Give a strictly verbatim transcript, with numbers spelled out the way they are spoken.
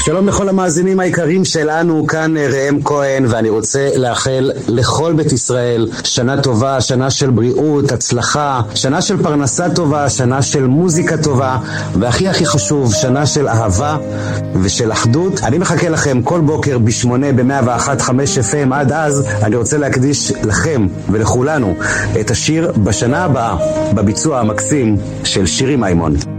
שלום לכל המאזינים היקרים שלנו, כאן ראם כהן, ואני רוצה לאחל לכל בית ישראל שנה טובה, שנה של בריאות, הצלחה, שנה של פרנסה טובה, שנה של מוזיקה טובה, והכי הכי חשוב, שנה של אהבה ושל אחדות. אני מחכה לכם כל בוקר בשמונה ב-מאה ואחת נקודה חמש אף אם. עד אז אני רוצה להקדיש לכם ולכולנו את השיר בשנה הבאה, בביצוע המקסים של שירי מימון.